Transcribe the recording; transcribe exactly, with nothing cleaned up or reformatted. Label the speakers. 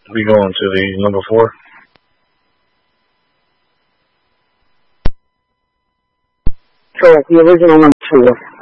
Speaker 1: We going to the number four?
Speaker 2: Correct, the original number four.